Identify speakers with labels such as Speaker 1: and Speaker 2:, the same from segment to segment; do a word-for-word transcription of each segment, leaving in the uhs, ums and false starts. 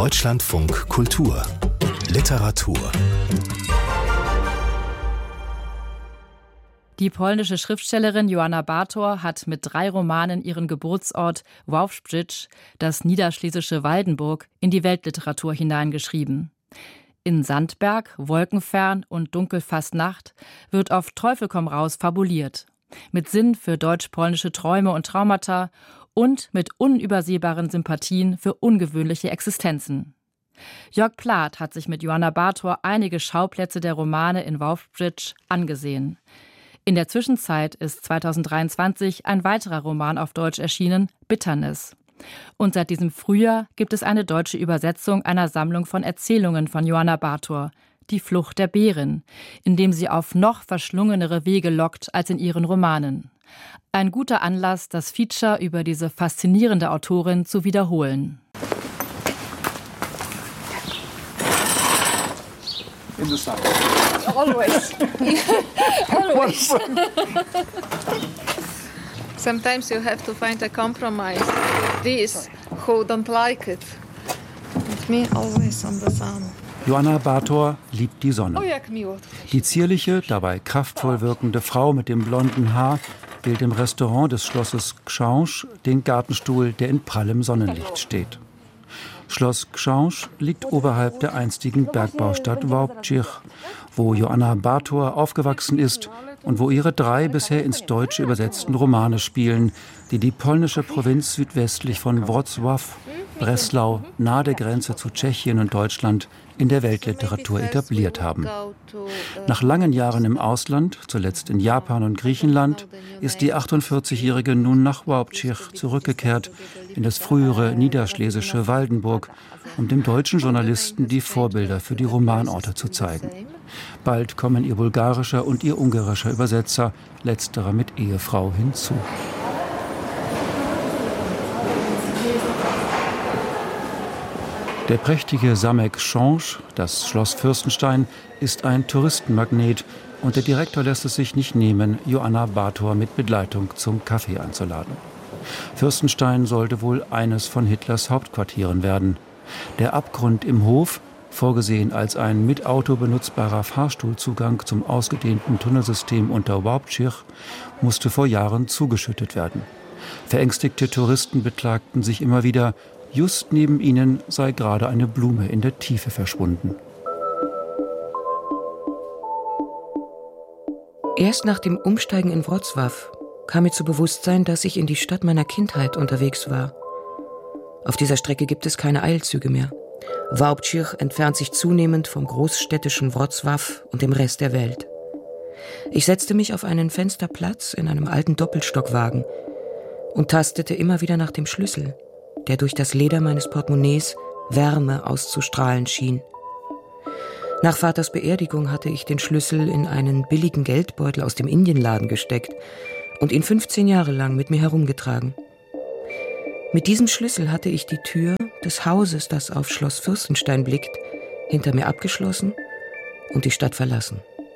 Speaker 1: Deutschlandfunk Kultur Literatur.
Speaker 2: Die polnische Schriftstellerin Joanna Bator hat mit drei Romanen ihren Geburtsort Wałbrzych, das niederschlesische Waldenburg, in die Weltliteratur hineingeschrieben. In Sandberg, Wolkenfern und Dunkelfastnacht wird auf Teufel komm raus fabuliert. Mit Sinn für deutsch-polnische Träume und Traumata und mit unübersehbaren Sympathien für ungewöhnliche Existenzen. Jörg Plath hat sich mit Joanna Bator einige Schauplätze der Romane in Wałbrzych angesehen. In der Zwischenzeit ist zweitausenddreiundzwanzig ein weiterer Roman auf Deutsch erschienen, Bitternis. Und seit diesem Frühjahr gibt es eine deutsche Übersetzung einer Sammlung von Erzählungen von Joanna Bator, Die Flucht der Bärin, in dem sie auf noch verschlungenere Wege lockt als in ihren Romanen. Ein guter Anlass, das Feature über diese faszinierende Autorin zu wiederholen.
Speaker 3: In the sun.
Speaker 4: Always. Always. Sometimes you have to find a compromise. These who don't like it. And me always on the sun.
Speaker 3: Joanna Bator liebt die Sonne. Die zierliche, dabei kraftvoll wirkende Frau mit dem blonden Haar wählt im Restaurant des Schlosses Książ den Gartenstuhl, der in prallem Sonnenlicht steht. Schloss Książ liegt oberhalb der einstigen Bergbaustadt Wałbrzych, wo Joanna Bator aufgewachsen ist und wo ihre drei bisher ins Deutsche übersetzten Romane spielen, die die polnische Provinz südwestlich von Wrocław, Breslau, nahe der Grenze zu Tschechien und Deutschland, in der Weltliteratur etabliert haben. Nach langen Jahren im Ausland, zuletzt in Japan und Griechenland, ist die achtundvierzigjährige nun nach Wałbrzych zurückgekehrt, in das frühere niederschlesische Waldenburg, um dem deutschen Journalisten die Vorbilder für die Romanorte zu zeigen. Bald kommen ihr bulgarischer und ihr ungarischer Übersetzer, letzterer mit Ehefrau, hinzu. Der prächtige Zamek Książ, das Schloss Fürstenstein, ist ein Touristenmagnet und der Direktor lässt es sich nicht nehmen, Joanna Bator mit Begleitung zum Kaffee einzuladen. Fürstenstein sollte wohl eines von Hitlers Hauptquartieren werden. Der Abgrund im Hof, vorgesehen als ein mit Auto benutzbarer Fahrstuhlzugang zum ausgedehnten Tunnelsystem unter Wałbrzych, musste vor Jahren zugeschüttet werden. Verängstigte Touristen beklagten sich immer wieder, just neben ihnen sei gerade eine Blume in der Tiefe verschwunden.
Speaker 5: Erst nach dem Umsteigen in Wrocław kam mir zu Bewusstsein, dass ich in die Stadt meiner Kindheit unterwegs war. Auf dieser Strecke gibt es keine Eilzüge mehr. Wałbrzych entfernt sich zunehmend vom großstädtischen Wrocław und dem Rest der Welt. Ich setzte mich auf einen Fensterplatz in einem alten Doppelstockwagen und tastete immer wieder nach dem Schlüssel, der durch das Leder meines Portemonnaies Wärme auszustrahlen schien. Nach Vaters Beerdigung hatte ich den Schlüssel in einen billigen Geldbeutel aus dem Indienladen gesteckt und ihn fünfzehn Jahre lang mit mir herumgetragen. Mit diesem Schlüssel hatte ich die Tür des Hauses, das auf Schloss Fürstenstein blickt, hinter mir abgeschlossen und die Stadt verlassen.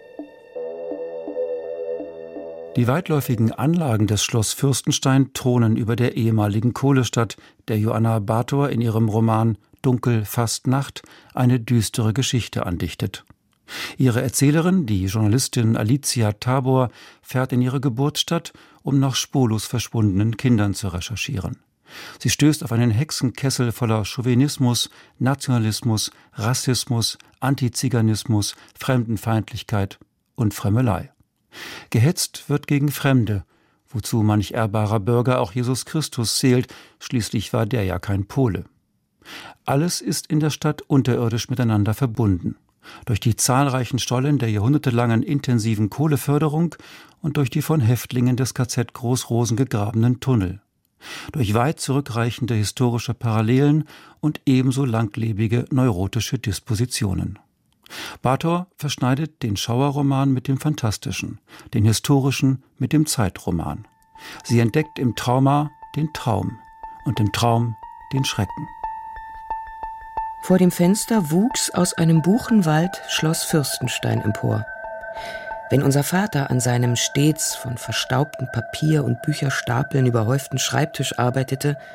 Speaker 3: Die weitläufigen Anlagen des Schloss Fürstenstein thronen über der ehemaligen Kohlestadt, der Joanna Bator in ihrem Roman Dunkelfastnacht eine düstere Geschichte andichtet. Ihre Erzählerin, die Journalistin Alicia Tabor, fährt in ihre Geburtsstadt, um nach spurlos verschwundenen Kindern zu recherchieren. Sie stößt auf einen Hexenkessel voller Chauvinismus, Nationalismus, Rassismus, Antiziganismus, Fremdenfeindlichkeit und Fremmelei. Gehetzt wird gegen Fremde, wozu manch ehrbarer Bürger auch Jesus Christus zählt, schließlich war der ja kein Pole. Alles ist in der Stadt unterirdisch miteinander verbunden. Durch die zahlreichen Stollen der jahrhundertelangen intensiven Kohleförderung und durch die von Häftlingen des K Z Großrosen gegrabenen Tunnel. Durch weit zurückreichende historische Parallelen und ebenso langlebige neurotische Dispositionen. Bator verschneidet den Schauerroman mit dem Fantastischen, den historischen mit dem Zeitroman. Sie entdeckt im Trauma den Traum und im Traum den Schrecken.
Speaker 5: Vor dem Fenster wuchs aus einem Buchenwald Schloss Fürstenstein empor. Wenn unser Vater an seinem stets von verstaubtem Papier und Bücherstapeln überhäuften Schreibtisch arbeitete,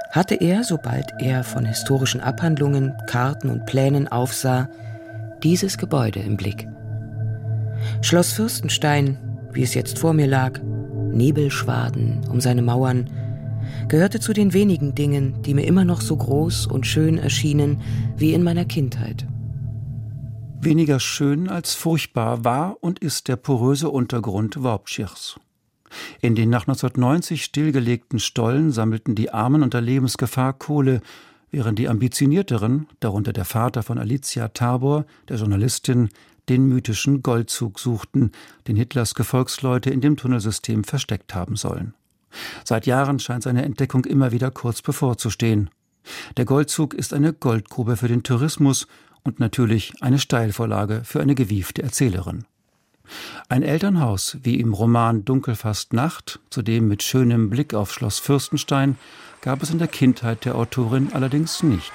Speaker 5: hatte er, sobald er von historischen Abhandlungen, Karten und Plänen aufsah, dieses Gebäude im Blick. Schloss Fürstenstein, wie es jetzt vor mir lag, Nebelschwaden um seine Mauern, gehörte zu den wenigen Dingen, die mir immer noch so groß und schön erschienen wie in meiner Kindheit.
Speaker 3: Weniger schön als furchtbar war und ist der poröse Untergrund Waubtschichs. In den nach neunzehnhundertneunzig stillgelegten Stollen sammelten die Armen unter Lebensgefahr Kohle, während die Ambitionierteren, darunter der Vater von Alicia Tabor, der Journalistin, den mythischen Goldzug suchten, den Hitlers Gefolgsleute in dem Tunnelsystem versteckt haben sollen. Seit Jahren scheint seine Entdeckung immer wieder kurz bevorzustehen. Der Goldzug ist eine Goldgrube für den Tourismus und natürlich eine Steilvorlage für eine gewiefte Erzählerin. Ein Elternhaus, wie im Roman Dunkelfastnacht, zudem mit schönem Blick auf Schloss Fürstenstein, gab es in der Kindheit der Autorin allerdings nicht.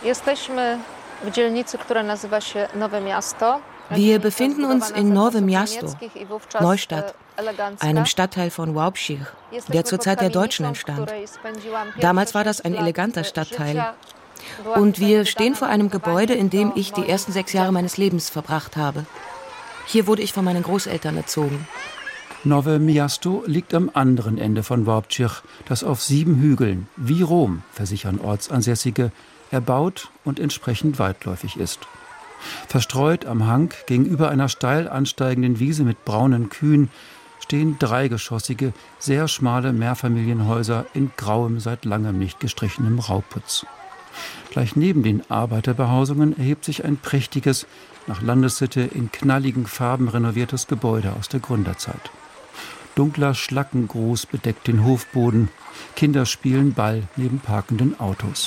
Speaker 5: Wir befinden uns in Nowe Miasto, Neustadt, einem Stadtteil von Waubčich, der zur Zeit der Deutschen entstand. Damals war das ein eleganter Stadtteil. Und wir stehen vor einem Gebäude, in dem ich die ersten sechs Jahre meines Lebens verbracht habe. Hier wurde ich von meinen Großeltern erzogen.
Speaker 3: Nowe Miasto liegt am anderen Ende von Waubčich, das auf sieben Hügeln, wie Rom, versichern Ortsansässige, erbaut und entsprechend weitläufig ist. Verstreut am Hang gegenüber einer steil ansteigenden Wiese mit braunen Kühen stehen dreigeschossige, sehr schmale Mehrfamilienhäuser in grauem, seit langem nicht gestrichenem Rauputz. Gleich neben den Arbeiterbehausungen erhebt sich ein prächtiges, nach Landessitte in knalligen Farben renoviertes Gebäude aus der Gründerzeit. Dunkler Schlackengruß bedeckt den Hofboden. Kinder spielen Ball neben parkenden Autos.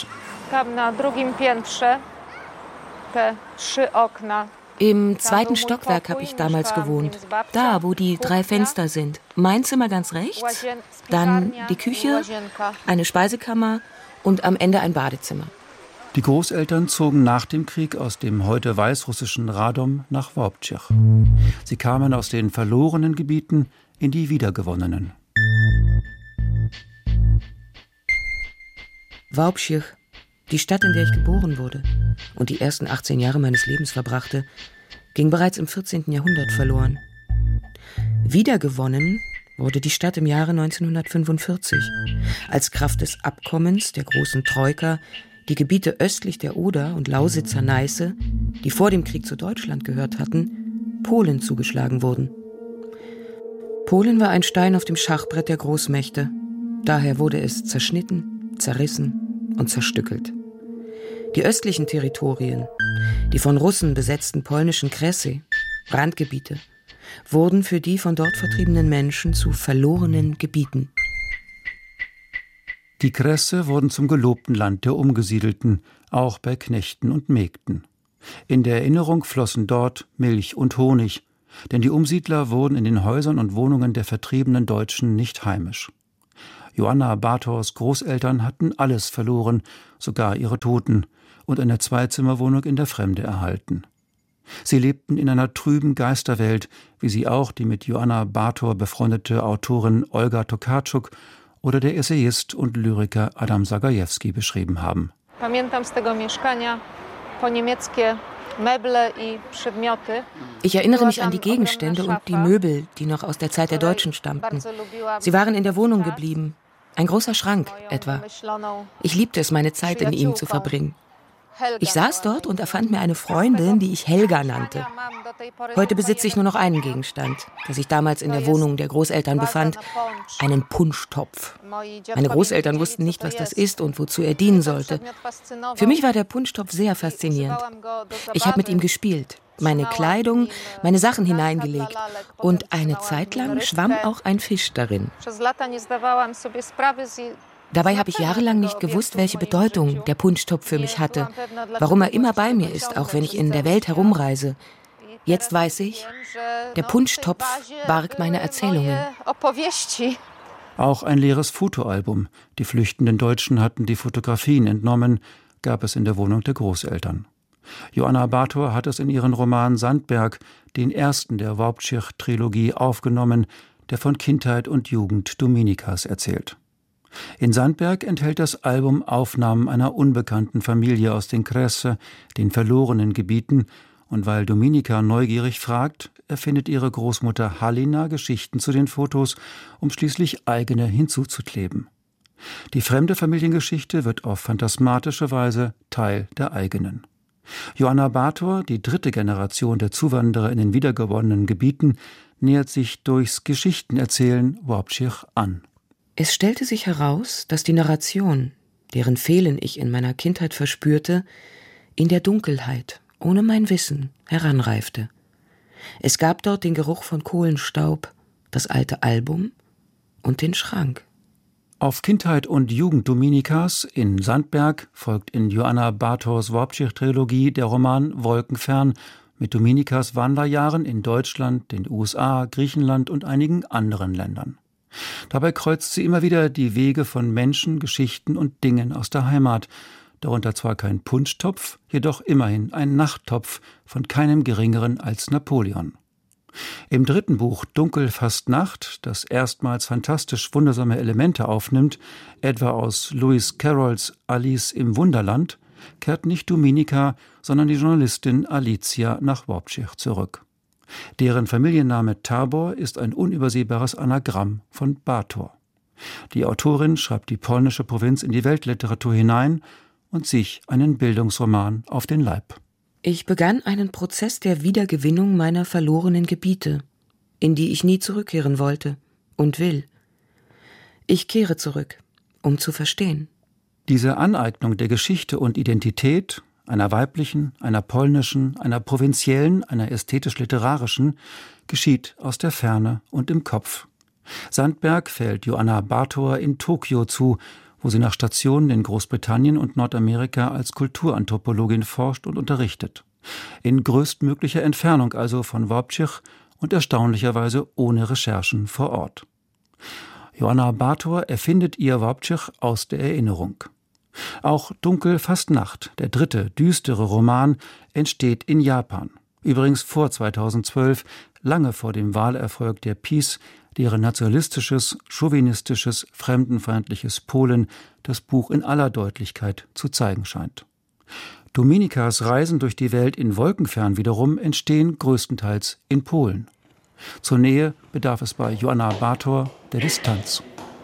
Speaker 5: Im zweiten Stockwerk habe ich damals gewohnt. Da, wo die drei Fenster sind. Mein Zimmer ganz rechts, dann die Küche, eine Speisekammer und am Ende ein Badezimmer.
Speaker 3: Die Großeltern zogen nach dem Krieg aus dem heute weißrussischen Radom nach Waubčich. Sie kamen aus den verlorenen Gebieten in die wiedergewonnenen.
Speaker 5: Waubčich, die Stadt, in der ich geboren wurde und die ersten achtzehn Jahre meines Lebens verbrachte, ging bereits im vierzehnten Jahrhundert verloren. Wiedergewonnen wurde die Stadt im Jahre neunzehnhundertfünfundvierzig, als Kraft des Abkommens der großen Troika die Gebiete östlich der Oder und Lausitzer Neiße, die vor dem Krieg zu Deutschland gehört hatten, Polen zugeschlagen wurden. Polen war ein Stein auf dem Schachbrett der Großmächte. Daher wurde es zerschnitten, zerrissen und zerstückelt. Die östlichen Territorien, die von Russen besetzten polnischen Kresy, Randgebiete, wurden für die von dort vertriebenen Menschen zu verlorenen Gebieten.
Speaker 3: Die Kresy wurden zum gelobten Land der Umgesiedelten, auch bei Knechten und Mägden. In der Erinnerung flossen dort Milch und Honig, denn die Umsiedler wurden in den Häusern und Wohnungen der vertriebenen Deutschen nicht heimisch. Joanna Bators Großeltern hatten alles verloren, sogar ihre Toten, und eine Zweizimmerwohnung in der Fremde erhalten. Sie lebten in einer trüben Geisterwelt, wie sie auch die mit Joanna Bator befreundete Autorin Olga Tokarczuk oder der Essayist und Lyriker Adam Zagajewski beschrieben haben.
Speaker 5: Ich erinnere mich an die Gegenstände und die Möbel, die noch aus der Zeit der Deutschen stammten. Sie waren in der Wohnung geblieben. Ein großer Schrank etwa. Ich liebte es, meine Zeit in ihm zu verbringen. Ich saß dort und erfand mir eine Freundin, die ich Helga nannte. Heute besitze ich nur noch einen Gegenstand, der sich damals in der Wohnung der Großeltern befand, einen Punschtopf. Meine Großeltern wussten nicht, was das ist und wozu er dienen sollte. Für mich war der Punschtopf sehr faszinierend. Ich habe mit ihm gespielt, meine Kleidung, meine Sachen hineingelegt und eine Zeit lang schwamm auch ein Fisch darin. Dabei habe ich jahrelang nicht gewusst, welche Bedeutung der Punschtopf für mich hatte, warum er immer bei mir ist, auch wenn ich in der Welt herumreise. Jetzt weiß ich, der Punschtopf barg meine Erzählungen.
Speaker 3: Auch ein leeres Fotoalbum, die flüchtenden Deutschen hatten die Fotografien entnommen, gab es in der Wohnung der Großeltern. Joanna Bator hat es in ihren Roman Sandberg, den ersten der Waubčich-Trilogie, aufgenommen, der von Kindheit und Jugend Dominikas erzählt. In Sandberg enthält das Album Aufnahmen einer unbekannten Familie aus den Kresse, den verlorenen Gebieten, und weil Dominika neugierig fragt, erfindet ihre Großmutter Halina Geschichten zu den Fotos, um schließlich eigene hinzuzukleben. Die fremde Familiengeschichte wird auf phantasmatische Weise Teil der eigenen. Joanna Bator, die dritte Generation der Zuwanderer in den wiedergewonnenen Gebieten, nähert sich durchs Geschichtenerzählen Wałbrzych an.
Speaker 5: Es stellte sich heraus, dass die Narration, deren Fehlen ich in meiner Kindheit verspürte, in der Dunkelheit, ohne mein Wissen, heranreifte. Es gab dort den Geruch von Kohlenstaub, das alte Album und den Schrank.
Speaker 3: Auf Kindheit und Jugend Dominikas in Sandberg folgt in Joanna Bators Wałbrzych-Trilogie der Roman Wolkenfern mit Dominikas Wanderjahren in Deutschland, den U S A, Griechenland und einigen anderen Ländern. Dabei kreuzt sie immer wieder die Wege von Menschen, Geschichten und Dingen aus der Heimat, darunter zwar kein Punschtopf, jedoch immerhin ein Nachttopf von keinem Geringeren als Napoleon. Im dritten Buch Dunkel fast Nacht, das erstmals fantastisch wundersame Elemente aufnimmt, etwa aus Lewis Carrolls Alice im Wunderland, kehrt nicht Dominika, sondern die Journalistin Alicja nach Wałbrzych zurück. Deren Familienname Tabor ist ein unübersehbares Anagramm von Bator. Die Autorin schreibt die polnische Provinz in die Weltliteratur hinein und sich einen Bildungsroman auf den Leib.
Speaker 5: Ich begann einen Prozess der Wiedergewinnung meiner verlorenen Gebiete, in die ich nie zurückkehren wollte und will. Ich kehre zurück, um zu verstehen.
Speaker 3: Diese Aneignung der Geschichte und Identität, einer weiblichen, einer polnischen, einer provinziellen, einer ästhetisch-literarischen, geschieht aus der Ferne und im Kopf. Sandberg fällt Joanna Bator in Tokio zu, wo sie nach Stationen in Großbritannien und Nordamerika als Kulturanthropologin forscht und unterrichtet. In größtmöglicher Entfernung also von Wałbrzych und erstaunlicherweise ohne Recherchen vor Ort. Joanna Bator erfindet ihr Wałbrzych aus der Erinnerung. Auch Dunkel fast Nacht, der dritte, düstere Roman, entsteht in Japan. Übrigens vor zweitausendzwölf, lange vor dem Wahlerfolg der PiS, deren nationalistisches, chauvinistisches, fremdenfeindliches Polen das Buch in aller Deutlichkeit zu zeigen scheint. Dominikas Reisen durch die Welt in Wolkenfern wiederum entstehen größtenteils in Polen. Zur Nähe bedarf es bei Joanna Bator der Distanz.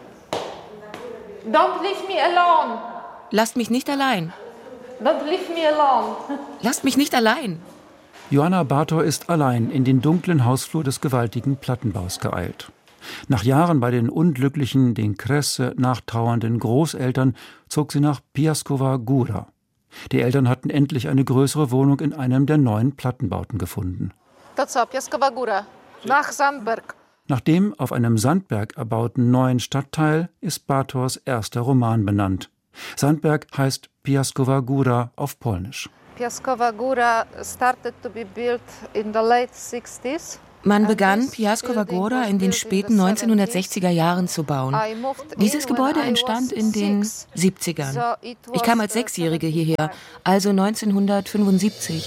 Speaker 4: Don't leave me alone.
Speaker 5: Lasst mich nicht allein.
Speaker 4: Don't leave me alone.
Speaker 5: Lasst mich nicht allein.
Speaker 3: Joanna Bator ist allein in den dunklen Hausflur des gewaltigen Plattenbaus geeilt. Nach Jahren bei den unglücklichen, den Kresse nachtrauernden Großeltern zog sie nach Piaskowa Góra. Die Eltern hatten endlich eine größere Wohnung in einem der neuen Plattenbauten gefunden.
Speaker 4: To co, Piaskowa Góra, nach Sandberg.
Speaker 3: Nach dem auf einem Sandberg erbauten neuen Stadtteil ist Bators erster Roman benannt. Sandberg heißt Piaskowa Góra auf Polnisch.
Speaker 4: Piaskowa Góra started to be built in the late sixties.
Speaker 5: Man begann Piaskowa Góra in den späten neunzehnhundertsechziger Jahren zu bauen. Dieses Gebäude entstand in den siebzigern. Ich kam als Sechsjährige hierher, also neunzehnhundertfünfundsiebzig.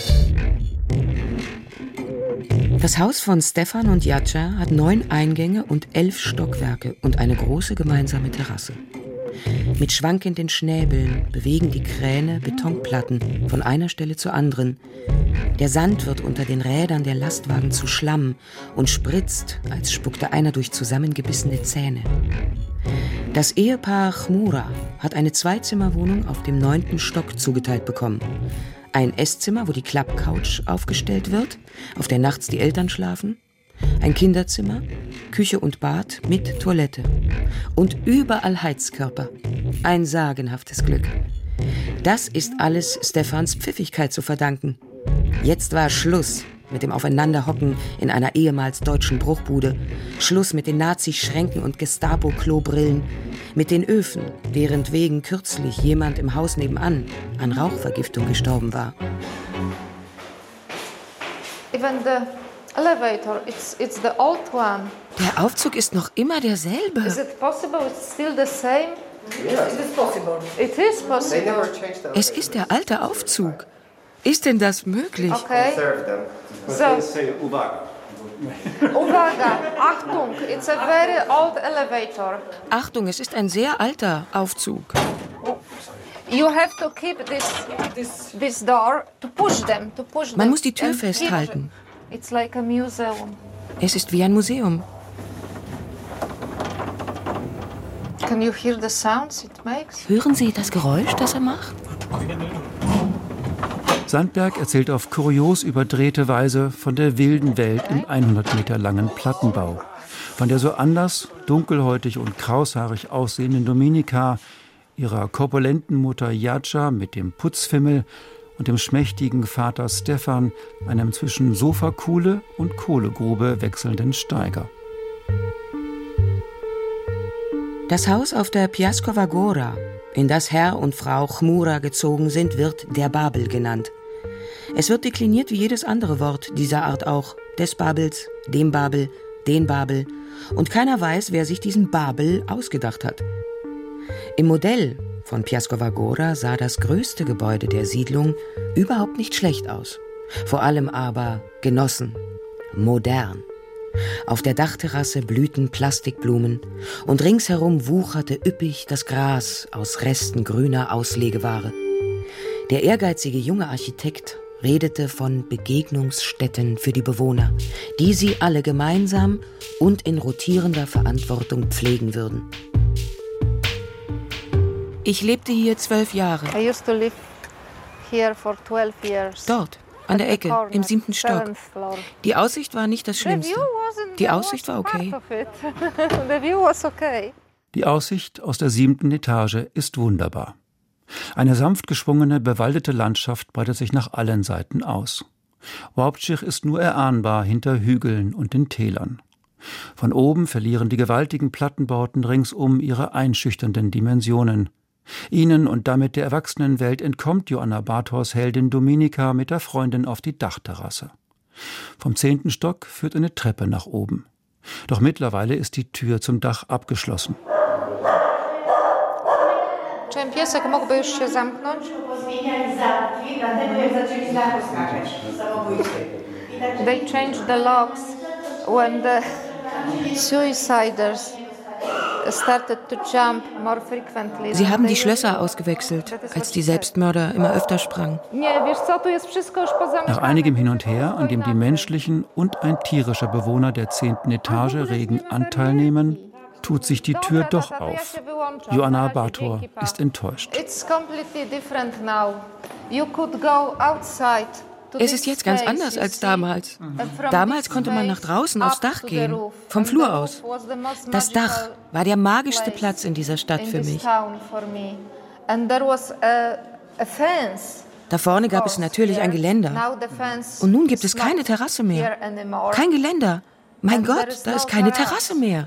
Speaker 5: Das Haus von Stefan und Jacza hat neun Eingänge und elf Stockwerke und eine große gemeinsame Terrasse. Mit schwankenden Schnäbeln bewegen die Kräne Betonplatten von einer Stelle zur anderen. Der Sand wird unter den Rädern der Lastwagen zu Schlamm und spritzt, als spuckte einer durch zusammengebissene Zähne. Das Ehepaar Chmura hat eine Zweizimmerwohnung auf dem neunten Stock zugeteilt bekommen. Ein Esszimmer, wo die Klappcouch aufgestellt wird, auf der nachts die Eltern schlafen. Ein Kinderzimmer, Küche und Bad mit Toilette. Und überall Heizkörper. Ein sagenhaftes Glück. Das ist alles Stefans Pfiffigkeit zu verdanken. Jetzt war Schluss mit dem Aufeinanderhocken in einer ehemals deutschen Bruchbude. Schluss mit den Nazi-Schränken und Gestapo-Klobrillen. Mit den Öfen, während wegen kürzlich jemand im Haus nebenan an Rauchvergiftung gestorben war.
Speaker 4: Even the elevator, it's, it's the old one.
Speaker 5: Der Aufzug ist noch immer derselbe.
Speaker 4: Is it possible it's still the same?
Speaker 6: Yes, it is possible.
Speaker 4: It is possible.
Speaker 6: They never changed the
Speaker 5: Es ist der alte Aufzug. Ist denn das möglich?
Speaker 4: Okay.
Speaker 6: Conserve them.
Speaker 4: So, Uwaga, Achtung, it's a very old elevator.
Speaker 5: Achtung, es ist ein sehr alter Aufzug.
Speaker 4: You have to keep this, this, this door to push them, to push them.
Speaker 5: Man muss die Tür
Speaker 4: and
Speaker 5: festhalten.
Speaker 4: keep- It's like a museum.
Speaker 5: Es ist wie ein Museum.
Speaker 4: Can you hear the sounds it makes?
Speaker 5: Hören Sie das Geräusch, das er macht?
Speaker 3: Sandberg erzählt auf kurios überdrehte Weise von der wilden Welt im hundert Meter langen Plattenbau. Von der so anders, dunkelhäutig und kraushaarig aussehenden Dominika, ihrer korpulenten Mutter Jadja mit dem Putzfimmel und dem schmächtigen Vater Stefan, einem zwischen Sofakuhle und Kohlegrube wechselnden Steiger.
Speaker 5: Das Haus auf der Piaskova Gora, in das Herr und Frau Chmura gezogen sind, wird der Babel genannt. Es wird dekliniert wie jedes andere Wort dieser Art auch, des Babels, dem Babel, den Babel, und keiner weiß, wer sich diesen Babel ausgedacht hat. Im Modell von Piaskova Gora sah das größte Gebäude der Siedlung überhaupt nicht schlecht aus. Vor allem aber genossen, modern. Auf der Dachterrasse blühten Plastikblumen und ringsherum wucherte üppig das Gras aus Resten grüner Auslegeware. Der ehrgeizige junge Architekt redete von Begegnungsstätten für die Bewohner, die sie alle gemeinsam und in rotierender Verantwortung pflegen würden. Ich lebte hier zwölf Jahre.
Speaker 4: I used to live here for twelve years.
Speaker 5: Dort, an der Ecke, im siebten Stock. Die Aussicht war nicht das Schlimmste. Die Aussicht war okay.
Speaker 4: The view was okay.
Speaker 3: Die Aussicht aus der siebten Etage ist wunderbar. Eine sanft geschwungene, bewaldete Landschaft breitet sich nach allen Seiten aus. Wałbrzych ist nur erahnbar hinter Hügeln und den Tälern. Von oben verlieren die gewaltigen Plattenbauten ringsum ihre einschüchternden Dimensionen. Ihnen und damit der Erwachsenenwelt entkommt Joanna Bathors Heldin Dominika mit der Freundin auf die Dachterrasse. Vom zehnten Stock führt eine Treppe nach oben. Doch mittlerweile ist die Tür zum Dach abgeschlossen.
Speaker 4: Czy piesek mógłby już się zamknąć? They changed the locks when the suiciders started to jump more frequently.
Speaker 5: Sie haben die Schlösser ausgewechselt, als die Selbstmörder immer öfter sprangen.
Speaker 4: Nie, wiesz co, tu jest wszystko już pozamieszane.
Speaker 3: Nach einigem Hin und Her, an dem die menschlichen und ein tierischer Bewohner der zehnten Etage regen Anteil nehmen, tut sich die Tür doch auf. Joanna Bathor ist enttäuscht.
Speaker 4: It's completely different now. You could go outside.
Speaker 5: Es ist jetzt ganz anders als damals. Damals konnte man nach draußen aufs Dach gehen, vom Flur aus. Das Dach war der magischste Platz in dieser Stadt für mich. Da vorne gab es natürlich ein Geländer. Und nun gibt es keine Terrasse mehr. Kein Geländer. Mein Gott, da ist keine Terrasse mehr.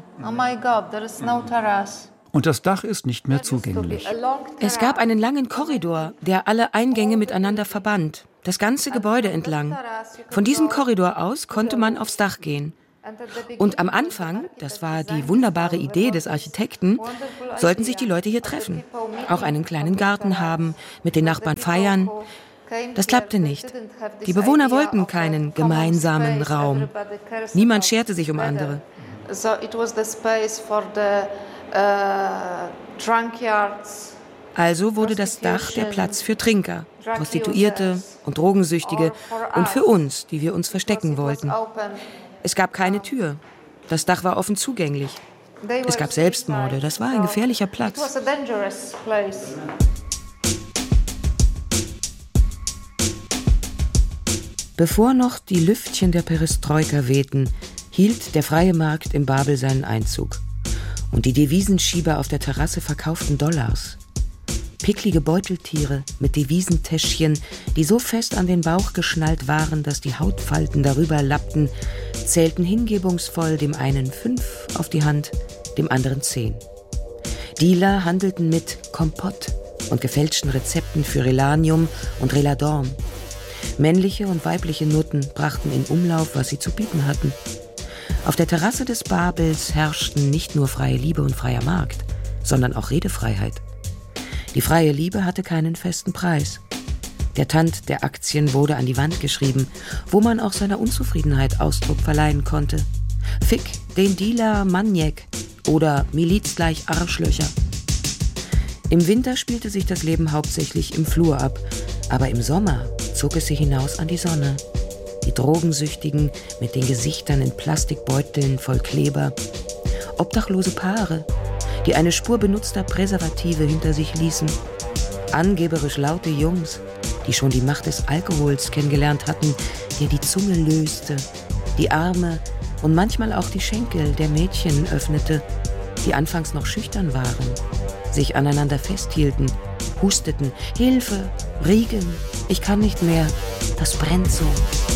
Speaker 3: Und das Dach ist nicht mehr zugänglich.
Speaker 5: Es gab einen langen Korridor, der alle Eingänge miteinander verband. Das ganze Gebäude entlang. Von diesem Korridor aus konnte man aufs Dach gehen. Und am Anfang, das war die wunderbare Idee des Architekten, sollten sich die Leute hier treffen. Auch einen kleinen Garten haben, mit den Nachbarn feiern. Das klappte nicht. Die Bewohner wollten keinen gemeinsamen Raum. Niemand scherte sich um andere.
Speaker 4: So it was the space for the uh, drunkards.
Speaker 5: Also wurde das Dach der Platz für Trinker, Prostituierte und Drogensüchtige und für uns, die wir uns verstecken wollten. Es gab keine Tür. Das Dach war offen zugänglich. Es gab Selbstmorde. Das war ein gefährlicher Platz. Bevor noch die Lüftchen der Perestroika wehten, hielt der freie Markt im Babel seinen Einzug. Und die Devisenschieber auf der Terrasse verkauften Dollars. Picklige Beuteltiere mit Devisentäschchen, die so fest an den Bauch geschnallt waren, dass die Hautfalten darüber lappten, zählten hingebungsvoll dem einen fünf auf die Hand, dem anderen zehn. Dealer handelten mit Kompott und gefälschten Rezepten für Relanium und Reladorm. Männliche und weibliche Nutten brachten in Umlauf, was sie zu bieten hatten. Auf der Terrasse des Babels herrschten nicht nur freie Liebe und freier Markt, sondern auch Redefreiheit. Die freie Liebe hatte keinen festen Preis. Der Tand der Aktien wurde an die Wand geschrieben, wo man auch seiner Unzufriedenheit Ausdruck verleihen konnte. Fick den Dealer Maniek oder Miliz gleich Arschlöcher. Im Winter spielte sich das Leben hauptsächlich im Flur ab, aber im Sommer zog es sie hinaus an die Sonne. Die Drogensüchtigen mit den Gesichtern in Plastikbeuteln voll Kleber. Obdachlose Paare, die eine Spur benutzter Präservative hinter sich ließen. Angeberisch laute Jungs, die schon die Macht des Alkohols kennengelernt hatten, der die Zunge löste, die Arme und manchmal auch die Schenkel der Mädchen öffnete, die anfangs noch schüchtern waren, sich aneinander festhielten, husteten, Hilfe, Riegen, ich kann nicht mehr, das brennt so.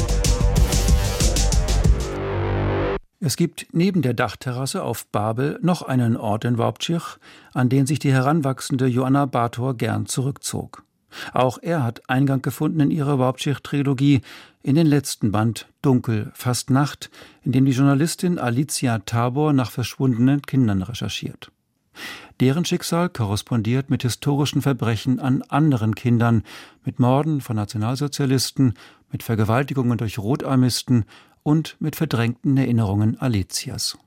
Speaker 3: Es gibt neben der Dachterrasse auf Babel noch einen Ort in Wałbrzych, an den sich die heranwachsende Joanna Bátor gern zurückzog. Auch er hat Eingang gefunden in ihre Wałbrzych-Trilogie, in den letzten Band Dunkel, fast Nacht, in dem die Journalistin Alicja Tabor nach verschwundenen Kindern recherchiert. Deren Schicksal korrespondiert mit historischen Verbrechen an anderen Kindern, mit Morden von Nationalsozialisten, mit Vergewaltigungen durch Rotarmisten und mit verdrängten Erinnerungen Alizias.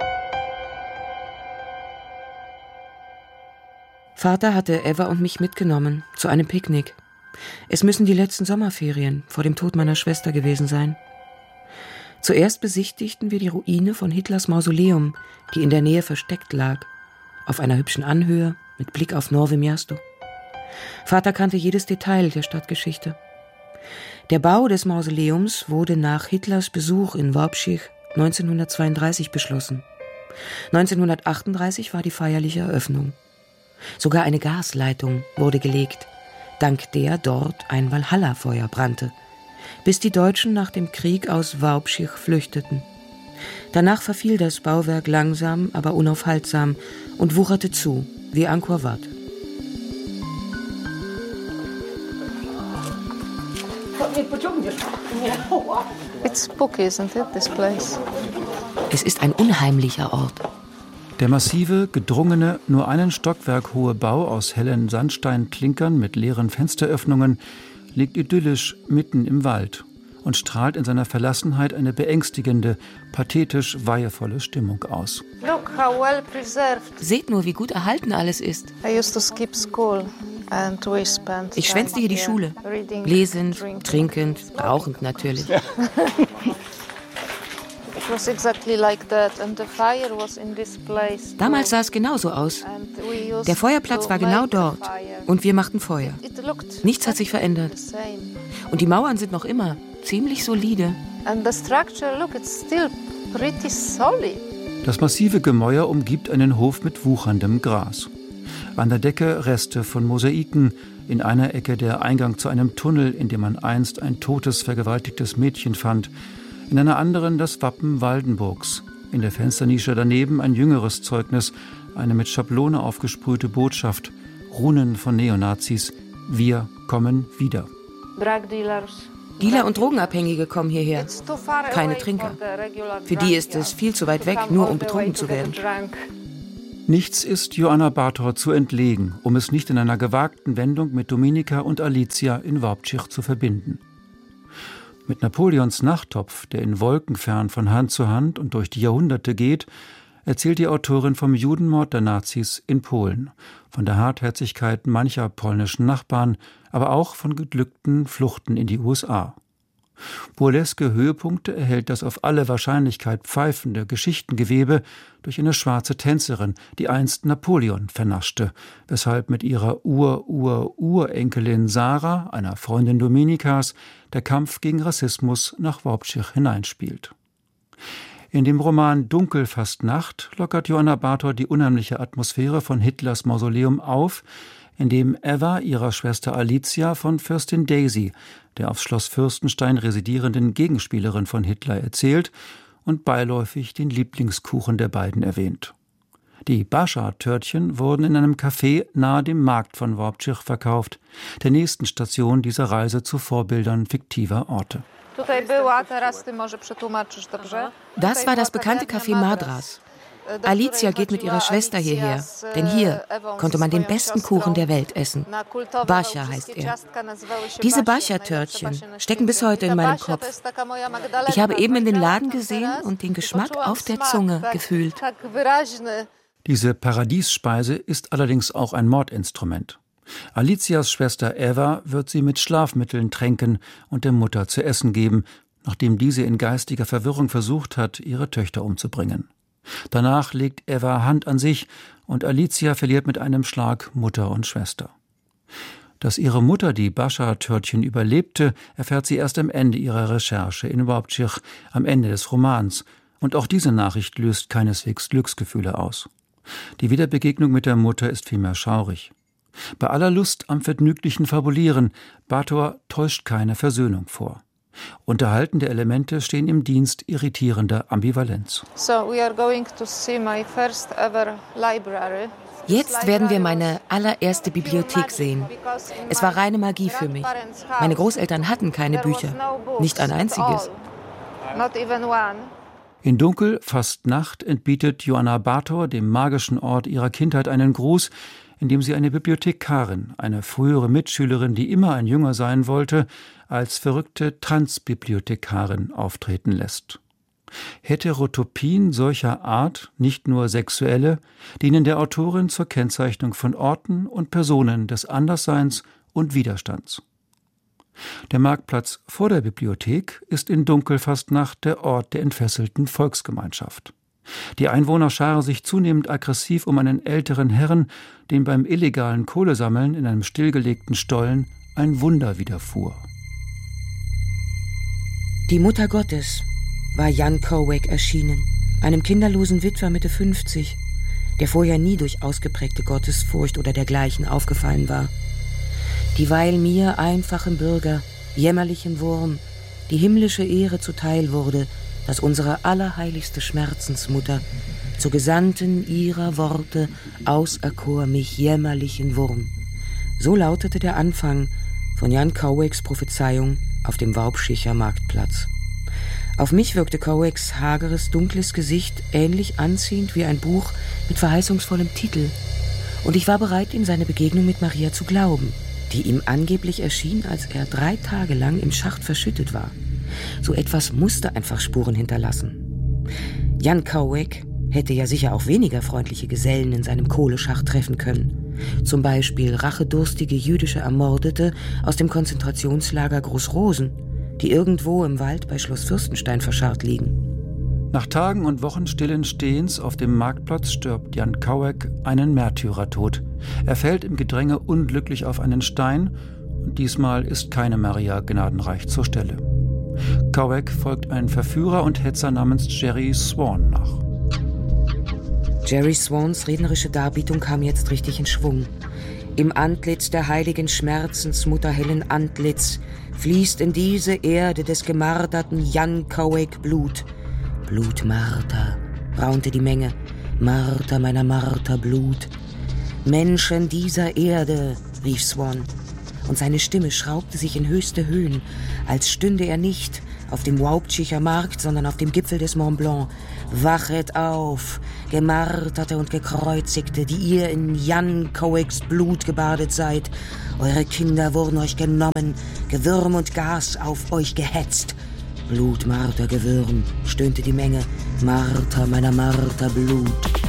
Speaker 5: Vater hatte Eva und mich mitgenommen zu einem Picknick. Es müssen die letzten Sommerferien vor dem Tod meiner Schwester gewesen sein. Zuerst besichtigten wir die Ruine von Hitlers Mausoleum, die in der Nähe versteckt lag, auf einer hübschen Anhöhe mit Blick auf Nowe Miasto. Vater kannte jedes Detail der Stadtgeschichte. Der Bau des Mausoleums wurde nach Hitlers Besuch in Wałbrzych neunzehnhundertzweiunddreißig beschlossen. neunzehnhundertachtunddreißig war die feierliche Eröffnung. Sogar eine Gasleitung wurde gelegt, dank der dort ein Walhalla-Feuer brannte, bis die Deutschen nach dem Krieg aus Wałbrzych flüchteten. Danach verfiel das Bauwerk langsam, aber unaufhaltsam und wucherte zu, wie Angkor Wat.
Speaker 4: It's spooky, isn't it, this place?
Speaker 5: Es ist ein unheimlicher Ort.
Speaker 3: Der massive, gedrungene, nur einen Stockwerk hohe Bau aus hellen Sandsteinklinkern mit leeren Fensteröffnungen liegt idyllisch mitten im Wald und strahlt in seiner Verlassenheit eine beängstigende, pathetisch weihevolle Stimmung aus.
Speaker 4: Look how well preserved.
Speaker 5: Seht nur, wie gut erhalten alles ist.
Speaker 4: I used to skip school and we spent
Speaker 5: Ich schwänzte hier die Schule,
Speaker 4: reading,
Speaker 5: lesend,
Speaker 4: drinking.
Speaker 5: trinkend, rauchend natürlich.
Speaker 4: It was exactly like that and the fire was in this place.
Speaker 5: Damals sah es genauso aus.
Speaker 4: And we used
Speaker 5: Der Feuerplatz
Speaker 4: to
Speaker 5: war genau
Speaker 4: make the
Speaker 5: dort
Speaker 4: fire.
Speaker 5: und wir machten Feuer.
Speaker 4: It looked
Speaker 5: Nichts hat sich verändert.
Speaker 4: the same.
Speaker 5: Und die Mauern sind noch immer ziemlich solide.
Speaker 4: And the structure, look, it's still pretty solid.
Speaker 3: Das massive Gemäuer umgibt einen Hof mit wucherndem Gras. An der Decke Reste von Mosaiken, in einer Ecke der Eingang zu einem Tunnel, in dem man einst ein totes, vergewaltigtes Mädchen fand, in einer anderen das Wappen Waldenburgs, in der Fensternische daneben ein jüngeres Zeugnis, eine mit Schablone aufgesprühte Botschaft, Runen von Neonazis, wir kommen wieder.
Speaker 4: Drug dealers.
Speaker 5: Dealer und Drogenabhängige kommen hierher.
Speaker 4: It's too far
Speaker 5: Keine
Speaker 4: away
Speaker 5: Trinker.
Speaker 4: for the regular
Speaker 5: Für die ist es viel zu weit weg, nur um betrunken zu werden.
Speaker 3: Nichts ist Joanna Bátor zu entlegen, um es nicht in einer gewagten Wendung mit Dominika und Alicja in Wałbrzych zu verbinden. Mit Napoleons Nachttopf, der in Wolkenfern von Hand zu Hand und durch die Jahrhunderte geht, erzählt die Autorin vom Judenmord der Nazis in Polen, von der Hartherzigkeit mancher polnischen Nachbarn, aber auch von geglückten Fluchten in die U S A. Burleske Höhepunkte erhält das auf alle Wahrscheinlichkeit pfeifende Geschichtengewebe durch eine schwarze Tänzerin, die einst Napoleon vernaschte, weshalb mit ihrer Ur-Ur-Urenkelin Sarah, einer Freundin Dominikas, der Kampf gegen Rassismus nach Wałbrzych hineinspielt. In dem Roman Dunkel, fast Nacht lockert Joanna Bátor die unheimliche Atmosphäre von Hitlers Mausoleum auf, indem Eva ihrer Schwester Alicja von Fürstin Daisy, der aufs Schloss Fürstenstein residierenden Gegenspielerin von Hitler, erzählt und beiläufig den Lieblingskuchen der beiden erwähnt. Die Bascha-Törtchen wurden in einem Café nahe dem Markt von Wałbrzych verkauft, der nächsten Station dieser Reise zu Vorbildern fiktiver Orte.
Speaker 5: Das war das bekannte Café Madras. Alicja geht mit ihrer Schwester hierher, denn hier konnte man den besten Kuchen der Welt essen. Bascha heißt er. Diese Bascha-Törtchen stecken bis heute in meinem Kopf. Ich habe eben in den Laden gesehen und den Geschmack auf der Zunge gefühlt.
Speaker 3: Diese Paradiesspeise ist allerdings auch ein Mordinstrument. Alicias Schwester Eva wird sie mit Schlafmitteln tränken und der Mutter zu essen geben, nachdem diese in geistiger Verwirrung versucht hat, ihre Töchter umzubringen. Danach legt Eva Hand an sich und Alicia verliert mit einem Schlag Mutter und Schwester. Dass ihre Mutter die Bascha-Törtchen überlebte, erfährt sie erst am Ende ihrer Recherche in Wałbrzych, am Ende des Romans. Und auch diese Nachricht löst keineswegs Glücksgefühle aus. Die Wiederbegegnung mit der Mutter ist vielmehr schaurig. Bei aller Lust am vergnüglichen Fabulieren, Bátor täuscht keine Versöhnung vor. Unterhaltende Elemente stehen im Dienst irritierender Ambivalenz.
Speaker 4: So we are going to see my first ever library.
Speaker 5: Jetzt werden wir meine allererste Bibliothek sehen. Es war reine Magie für mich. Meine Großeltern hatten keine Bücher, nicht ein einziges.
Speaker 3: In Dunkel, fast Nacht, entbietet Joanna Bátor dem magischen Ort ihrer Kindheit einen Gruß, indem sie eine Bibliothekarin, eine frühere Mitschülerin, die immer ein Jünger sein wollte, als verrückte Transbibliothekarin auftreten lässt. Heterotopien solcher Art, nicht nur sexuelle, dienen der Autorin zur Kennzeichnung von Orten und Personen des Andersseins und Widerstands. Der Marktplatz vor der Bibliothek ist in Dunkelfastnacht der Ort der entfesselten Volksgemeinschaft. Die Einwohner scharen sich zunehmend aggressiv um einen älteren Herrn, dem beim illegalen Kohlesammeln in einem stillgelegten Stollen ein Wunder widerfuhr.
Speaker 5: Die Mutter Gottes war Jan Kołek erschienen, einem kinderlosen Witwer Mitte fünfzig, der vorher nie durch ausgeprägte Gottesfurcht oder dergleichen aufgefallen war. Dieweil mir, einfachem Bürger, jämmerlichem Wurm, die himmlische Ehre zuteil wurde, dass unsere allerheiligste Schmerzensmutter zu Gesandten ihrer Worte auserkor mich jämmerlichen Wurm. So lautete der Anfang von Jan Kołeks Prophezeiung auf dem Wałbrzycher Marktplatz. Auf mich wirkte Kołeks hageres, dunkles Gesicht ähnlich anziehend wie ein Buch mit verheißungsvollem Titel. Und ich war bereit, ihm seine Begegnung mit Maria zu glauben, die ihm angeblich erschien, als er drei Tage lang im Schacht verschüttet war. So etwas musste einfach Spuren hinterlassen. Jan Kołek hätte ja sicher auch weniger freundliche Gesellen in seinem Kohleschacht treffen können. Zum Beispiel rachedurstige jüdische Ermordete aus dem Konzentrationslager Großrosen, die irgendwo im Wald bei Schloss Fürstenstein verscharrt liegen.
Speaker 3: Nach Tagen und Wochen stillen Stehens auf dem Marktplatz stirbt Jan Kołek einen Märtyrertod. Er fällt im Gedränge unglücklich auf einen Stein und diesmal ist keine Maria gnadenreich zur Stelle. Kołek folgt ein Verführer und Hetzer namens Jerry Swan nach.
Speaker 5: Jerry Swans rednerische Darbietung kam jetzt richtig in Schwung. Im Antlitz der heiligen Schmerzensmutter hellen Antlitz fließt in diese Erde des gemarterten Jan Kołek Blut. Blut Martha, raunte die Menge. Martha, meiner Martha, Blut. Menschen dieser Erde, rief Swan. Und seine Stimme schraubte sich in höchste Höhen, als stünde er nicht auf dem Wałbrzycher Markt, sondern auf dem Gipfel des Mont Blanc. Wachet auf, Gemarterte und Gekreuzigte, die ihr in Jan Kołeks Blut gebadet seid. Eure Kinder wurden euch genommen, Gewürm und Gas auf euch gehetzt. Blut, Martha, Gewürm, stöhnte die Menge. Martha, meiner Martha, Blut.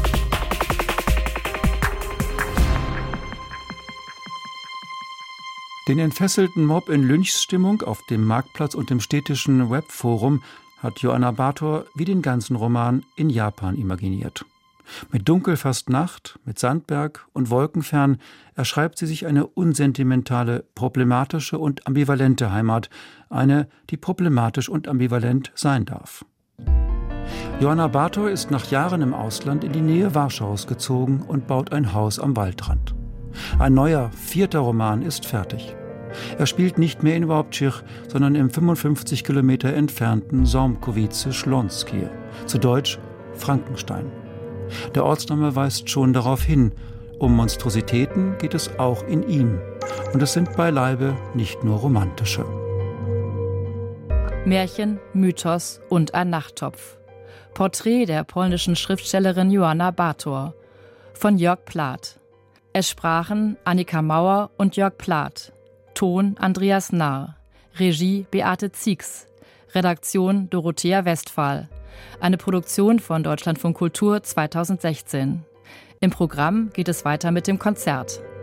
Speaker 3: Den entfesselten Mob in Lynchsstimmung auf dem Marktplatz und im städtischen Webforum hat Joanna Bátor wie den ganzen Roman in Japan imaginiert. Mit Dunkelfastnacht, mit Sandberg und Wolkenfern erschreibt sie sich eine unsentimentale, problematische und ambivalente Heimat, eine, die problematisch und ambivalent sein darf. Joanna Bátor ist nach Jahren im Ausland in die Nähe Warschaus gezogen und baut ein Haus am Waldrand. Ein neuer, vierter Roman ist fertig. Er spielt nicht mehr in Wałbrzych, sondern im fünfundfünfzig Kilometer entfernten Ząbkowice-Śląskie, zu Deutsch Frankenstein. Der Ortsname weist schon darauf hin, um Monstrositäten geht es auch in ihm. Und es sind beileibe nicht nur romantische.
Speaker 2: Märchen, Mythos und ein Nachttopf. Porträt der polnischen Schriftstellerin Joanna Bator von Jörg Plath. Es sprachen Annika Mauer und Jörg Plath. Ton Andreas Nahr. Regie Beate Zieks. Redaktion Dorothea Westphal. Eine Produktion von Deutschlandfunk Kultur zweitausendsechzehn. Im Programm geht es weiter mit dem Konzert.